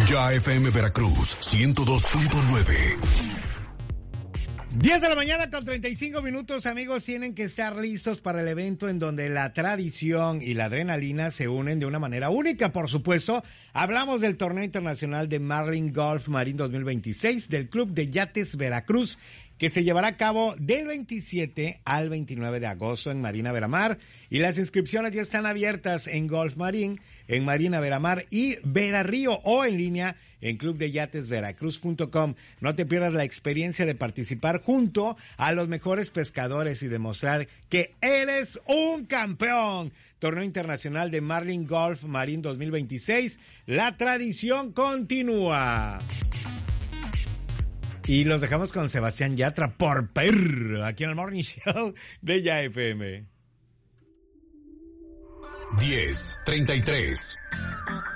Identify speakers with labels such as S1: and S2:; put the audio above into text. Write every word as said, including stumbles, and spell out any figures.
S1: Ya F M Veracruz, ciento dos punto nueve.
S2: diez de la mañana con treinta y cinco minutos, amigos, tienen que estar listos para el evento en donde la tradición y la adrenalina se unen de una manera única, por supuesto. Hablamos del Torneo Internacional de Marlin Golf Marine dos mil veintiséis del Club de Yates Veracruz, que se llevará a cabo del veintisiete al veintinueve de agosto en Marina Veramar, y las inscripciones ya están abiertas en Golf Marine, en Marina Veramar y Verarrío, o en línea en club de yates veracruz punto com. No te pierdas la experiencia de participar junto a los mejores pescadores y demostrar que eres un campeón. Torneo Internacional de Marlin Golf Marine dos mil veintiséis, la tradición continúa. Y los dejamos con Sebastián Yatra por perro, aquí en el Morning Show de Ya F M.
S1: diez treinta y tres.